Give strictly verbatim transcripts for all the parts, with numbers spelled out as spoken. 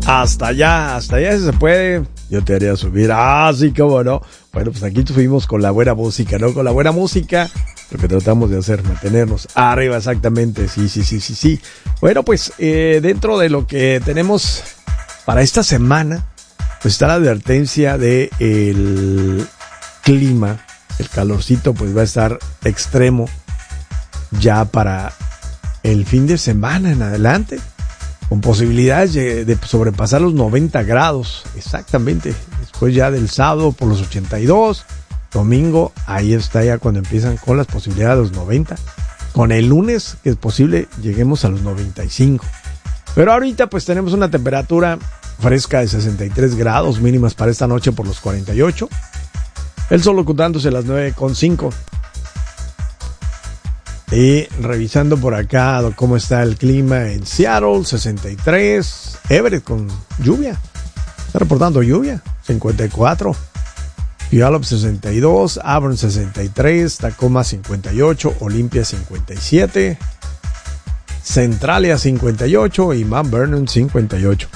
Hasta allá, hasta allá si se puede, yo te haría subir. Ah, sí, cómo no. Bueno, pues aquí fuimos con la buena música, ¿no? Con la buena música, lo que tratamos de hacer, mantenernos arriba, exactamente. Sí, sí, sí, sí, sí. Bueno, pues eh, dentro de lo que tenemos para esta semana, pues está la advertencia de el clima. El calorcito pues va a estar extremo ya para el fin de semana en adelante, con posibilidades de, de sobrepasar los noventa grados, exactamente. Después ya del sábado por los ochenta y dos, domingo, ahí está ya cuando empiezan con las posibilidades de los noventa. Con el lunes, que es posible, lleguemos a los noventa y cinco. Pero ahorita pues tenemos una temperatura fresca de sesenta y tres grados, mínimas para esta noche por los cuarenta y ocho. El sol ocultándose a las nueve con cinco. Y revisando por acá cómo está el clima en Seattle, sesenta y tres. Everett con lluvia. Está reportando lluvia, cincuenta y cuatro. Puyallup sesenta y dos. Auburn sesenta y tres. Tacoma cincuenta y ocho. Olympia cincuenta y siete. Centralia cincuenta y ocho. Y Mount Vernon cincuenta y ocho.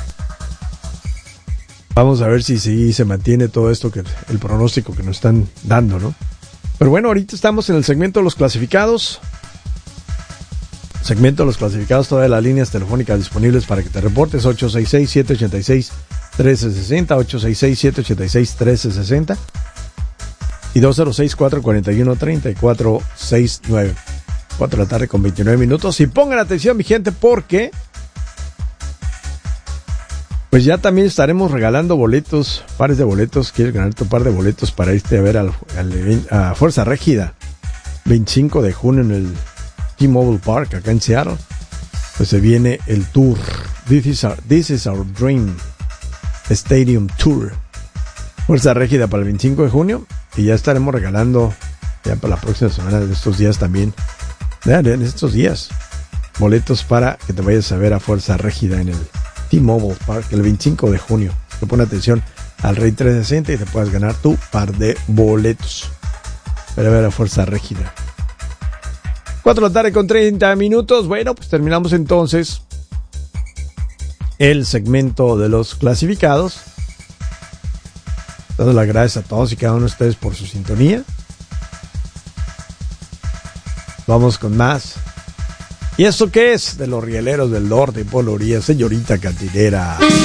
Vamos a ver si sí se mantiene todo esto, que el pronóstico que nos están dando, ¿no? Pero bueno, ahorita estamos en el segmento de los clasificados. Segmento de los clasificados, todas las líneas telefónicas disponibles para que te reportes. ocho seis seis, siete ocho seis, uno tres seis cero, ocho seis seis, siete ocho seis, uno tres seis cero y dos cero seis, cuatro cuatro uno, tres cuatro seis nueve. cuatro de la tarde con veintinueve minutos. Y pongan atención, mi gente, porque pues ya también estaremos regalando boletos, pares de boletos. ¿Quieres ganar tu par de boletos para irte a ver al, al, a Fuerza Régida veinticinco de junio en el T-Mobile Park, acá en Seattle? Pues se viene el tour. This is our, this is our Dream Stadium Tour. Fuerza Régida para el veinticinco de junio. Y ya estaremos regalando ya para la próxima semana, de estos días también. Ya, en estos días. Boletos para que te vayas a ver a Fuerza Régida en el T-Mobile Park el veinticinco de junio. Te pone atención al Rey trescientos sesenta y te puedas ganar tu par de boletos para ver a Fuerza Régida. cuatro de la tarde con treinta minutos. Bueno, pues terminamos entonces el segmento de los clasificados. Dando las gracias a todos y cada uno de ustedes por su sintonía. Vamos con más. ¿Y esto qué es? De los rieleros del norte, Polo Urias, señorita cantinera.